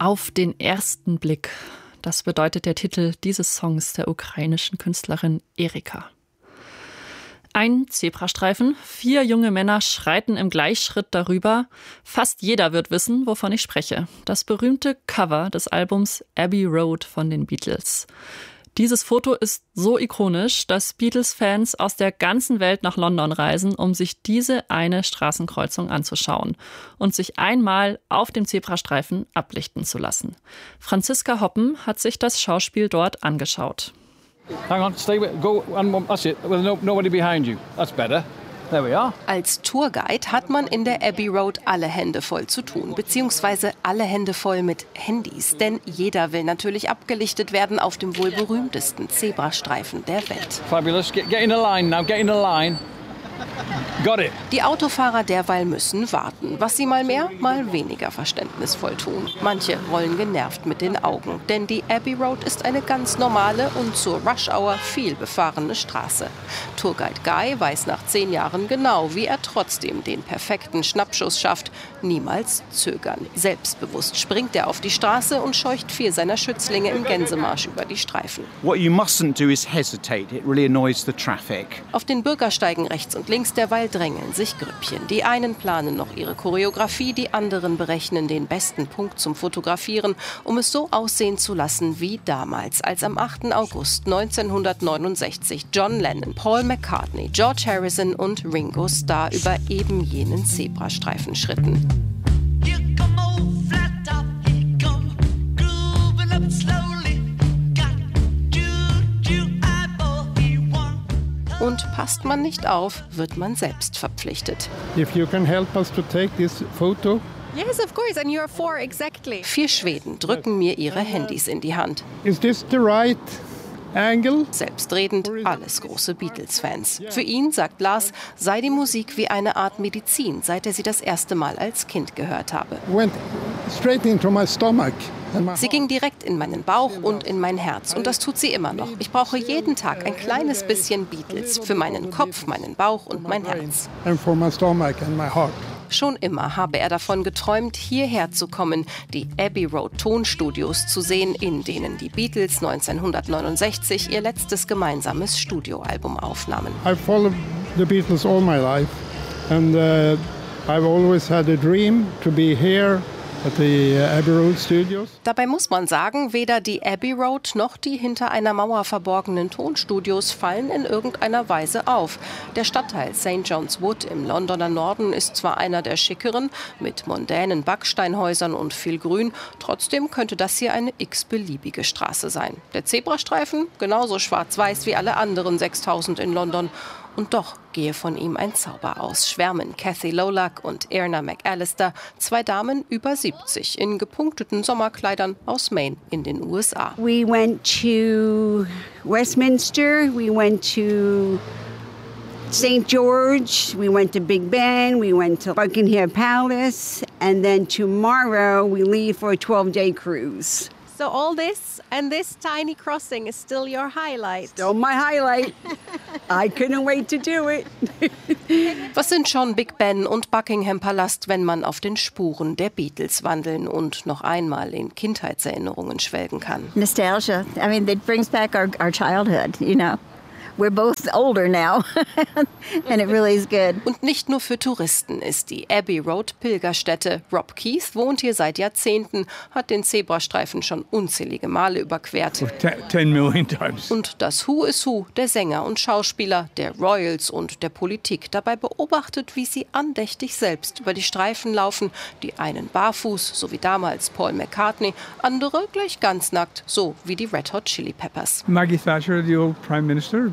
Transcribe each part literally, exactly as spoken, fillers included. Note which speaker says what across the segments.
Speaker 1: Auf den ersten Blick. Das bedeutet der Titel dieses Songs der ukrainischen Künstlerin Erika. Ein Zebrastreifen, vier junge Männer schreiten im Gleichschritt darüber. Fast jeder wird wissen, wovon ich spreche. Das berühmte Cover des Albums Abbey Road von den Beatles. Dieses Foto ist so ikonisch, dass Beatles-Fans aus der ganzen Welt nach London reisen, um sich diese eine Straßenkreuzung anzuschauen und sich einmal auf dem Zebrastreifen ablichten zu lassen. Franziska Hoppen hat sich das Schauspiel dort angeschaut.
Speaker 2: Hang on, stay with, go, that's it, with no, nobody behind you. That's better. There we are.
Speaker 3: Als Tourguide hat man in der Abbey Road alle Hände voll zu tun, beziehungsweise alle Hände voll mit Handys. Denn jeder will natürlich abgelichtet werden auf dem wohl berühmtesten Zebrastreifen der Welt.
Speaker 2: Fabulous. Get, get in a line now, get in a line. Got it.
Speaker 3: Die Autofahrer derweil müssen warten, was sie mal mehr, mal weniger verständnisvoll tun. Manche rollen genervt mit den Augen, denn die Abbey Road ist eine ganz normale und zur Rush-Hour viel befahrene Straße. Tourguide Guy weiß nach zehn Jahren genau, wie er trotzdem den perfekten Schnappschuss schafft. Niemals zögern. Selbstbewusst springt er auf die Straße und scheucht vier seiner Schützlinge im Gänsemarsch über die Streifen.
Speaker 4: What you mustn't do is hesitate. It really annoys the traffic.
Speaker 3: Auf den Bürgersteigen rechts und links derweil drängeln sich Grüppchen. Die einen planen noch ihre Choreografie, die anderen berechnen den besten Punkt zum Fotografieren, um es so aussehen zu lassen wie damals, als am achten August neunzehnhundertneunundsechzig John Lennon, Paul McCartney, George Harrison und Ringo Starr über eben jenen Zebrastreifen schritten. Und passt man nicht auf, wird man selbst verpflichtet.
Speaker 5: If you can help us to take this photo.
Speaker 6: Yes, of course, and you're four exactly.
Speaker 3: Vier Schweden drücken mir ihre Handys in die Hand.
Speaker 5: Is this the right angle?
Speaker 3: Selbstredend, alles große Beatles-Fans. Für ihn, sagt Lars, sei die Musik wie eine Art Medizin, seit er sie das erste Mal als Kind gehört habe.
Speaker 5: Went straight into my stomach.
Speaker 3: Sie ging direkt in meinen Bauch und in mein Herz und das tut sie immer noch. Ich brauche jeden Tag ein kleines bisschen Beatles für meinen Kopf, meinen Bauch und mein Herz.
Speaker 5: And for my stomach and my heart.
Speaker 3: Schon immer habe er davon geträumt, hierher zu kommen, die Abbey Road Tonstudios zu sehen, in denen die Beatles neunzehnhundertneunundsechzig ihr letztes gemeinsames Studioalbum aufnahmen.
Speaker 5: I followed the Beatles all my life and uh, I've always had a dream to be here at the Abbey Road Studios.
Speaker 3: Dabei muss man sagen, weder die Abbey Road noch die hinter einer Mauer verborgenen Tonstudios fallen in irgendeiner Weise auf. Der Stadtteil Saint John's Wood im Londoner Norden ist zwar einer der schickeren, mit mondänen Backsteinhäusern und viel Grün, trotzdem könnte das hier eine x-beliebige Straße sein. Der Zebrastreifen genauso schwarz-weiß wie alle anderen sechstausend in London. Und doch gehe von ihm ein Zauber aus, schwärmen Kathy Lolak und Erna McAllister, zwei Damen über siebzig, in gepunkteten Sommerkleidern aus Maine in den U S A.
Speaker 7: We went to Westminster, we went to Saint George, we went to Big Ben, we went to Buckingham Palace, and then tomorrow we leave for a twelve-day cruise.
Speaker 6: So all this and this tiny crossing is still your highlight.
Speaker 7: Still my highlight. I couldn't wait to do it.
Speaker 3: Was sind schon Big Ben und Buckingham Palast, wenn man auf den Spuren der Beatles wandeln und noch einmal in Kindheitserinnerungen schwelgen kann?
Speaker 8: Nostalgia. I mean, it brings back our, our childhood, you know. We're both older now and it really is good.
Speaker 3: Und nicht nur für Touristen ist die Abbey Road Pilgerstätte. Rob Keith wohnt hier seit Jahrzehnten, hat den Zebrastreifen schon unzählige Male überquert.
Speaker 5: Ten million times.
Speaker 3: Und das Who is Who der Sänger und Schauspieler, der Royals und der Politik dabei beobachtet, wie sie andächtig selbst über die Streifen laufen. Die einen barfuß, so wie damals Paul McCartney, andere gleich ganz nackt, so wie die Red Hot Chili Peppers.
Speaker 5: Maggie Thatcher, the old Prime Minister,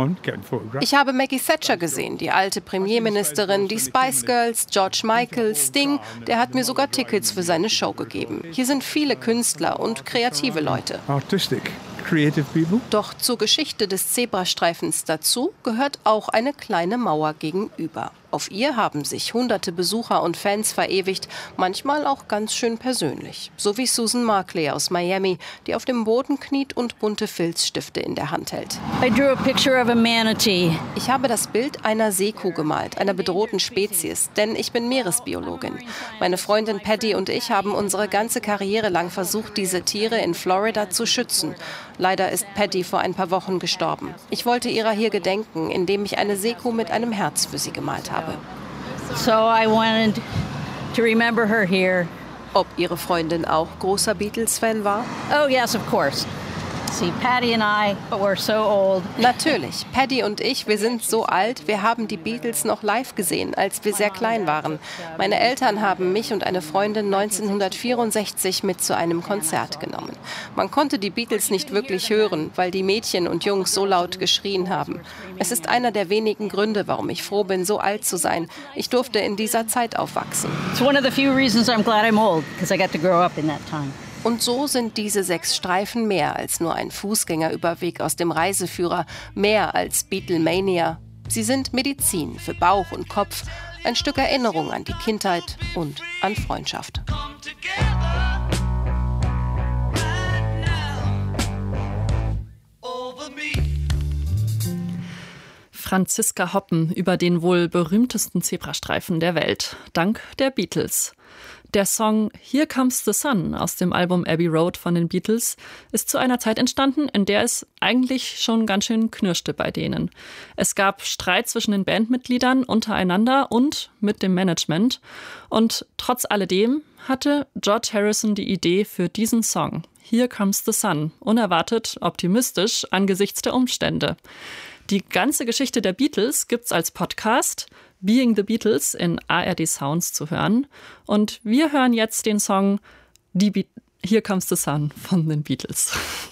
Speaker 3: Ich habe Maggie Thatcher gesehen, die alte Premierministerin, die Spice Girls, George Michael, Sting, der hat mir sogar Tickets für seine Show gegeben. Hier sind viele Künstler und kreative Leute.
Speaker 5: Artistic, creative people.
Speaker 3: Doch zur Geschichte des Zebrastreifens dazu gehört auch eine kleine Mauer gegenüber. Auf ihr haben sich hunderte Besucher und Fans verewigt, manchmal auch ganz schön persönlich. So wie Susan Markley aus Miami, die auf dem Boden kniet und bunte Filzstifte in der Hand hält.
Speaker 9: I drew a picture of a manatee.
Speaker 3: Ich habe das Bild einer Seekuh gemalt, einer bedrohten Spezies, denn ich bin Meeresbiologin. Meine Freundin Paddy und ich haben unsere ganze Karriere lang versucht, diese Tiere in Florida zu schützen. Leider ist Paddy vor ein paar Wochen gestorben. Ich wollte ihrer hier gedenken, indem ich eine Seekuh mit einem Herz für sie gemalt habe.
Speaker 9: So I wanted to remember her here.
Speaker 3: Ob ihre Freundin auch großer Beatles-Fan war?
Speaker 9: Oh yes, of course. See, Paddy and I, but we're so old.
Speaker 3: Natürlich. Paddy und ich, wir sind so alt, wir haben die Beatles noch live gesehen, als wir sehr klein waren. Meine Eltern haben mich und eine Freundin neunzehnhundertvierundsechzig mit zu einem Konzert genommen. Man konnte die Beatles nicht wirklich hören, weil die Mädchen und Jungs so laut geschrien haben. Es ist einer der wenigen Gründe, warum ich froh bin, so alt zu sein. Ich durfte in dieser Zeit aufwachsen.
Speaker 9: It's one of the few reasons I'm glad I'm old, because I got to grow up in that time.
Speaker 3: Und so sind diese sechs Streifen mehr als nur ein Fußgängerüberweg aus dem Reiseführer, mehr als Beatlemania. Sie sind Medizin für Bauch und Kopf, ein Stück Erinnerung an die Kindheit und an Freundschaft.
Speaker 1: Franziska Hoppen über den wohl berühmtesten Zebrastreifen der Welt, dank der Beatles. Der Song Here Comes the Sun aus dem Album Abbey Road von den Beatles ist zu einer Zeit entstanden, in der es eigentlich schon ganz schön knirschte bei denen. Es gab Streit zwischen den Bandmitgliedern untereinander und mit dem Management. Und trotz alledem hatte George Harrison die Idee für diesen Song Here Comes the Sun, unerwartet optimistisch angesichts der Umstände. Die ganze Geschichte der Beatles gibt's als Podcast Being the Beatles in A R D Sounds zu hören. Und wir hören jetzt den Song Die Be- Here Comes the Sun von den Beatles.